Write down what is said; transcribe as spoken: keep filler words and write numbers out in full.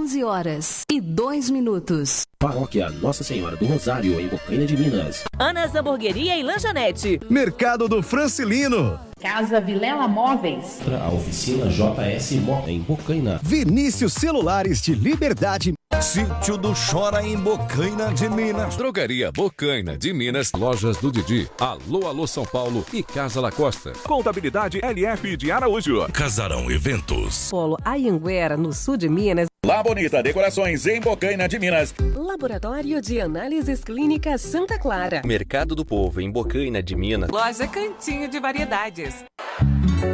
onze horas e dois minutos. Paróquia Nossa Senhora do Rosário, em Bocaina de Minas. Anas Hamburgueria e Lanchonete. Mercado do Francilino. Casa Vilela Móveis. A oficina J S Mota, em Bocaina. Vinícius Celulares de Liberdade. Sítio do Chora, em Bocaina de Minas. Drogaria Bocaina de Minas. Lojas do Didi. Alô, alô São Paulo e Casa Lacosta. Contabilidade L F de Araújo. Casarão Eventos. Polo Anhanguera, no sul de Minas. La Bonita Decorações, em Bocaina de Minas. Laboratório de Análises Clínicas Santa Clara. Mercado do Povo, em Bocaina de Minas. Loja Cantinho de Variedades.